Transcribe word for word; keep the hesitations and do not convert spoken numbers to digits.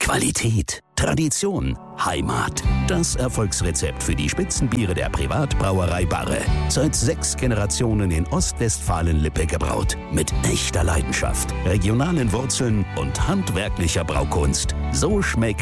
Qualität, Tradition, Heimat. Das Erfolgsrezept für die Spitzenbiere der Privatbrauerei Barre. Seit sechs Generationen in Ostwestfalen-Lippe gebraut. Mit echter Leidenschaft, regionalen Wurzeln und handwerklicher Braukunst. So schmeckt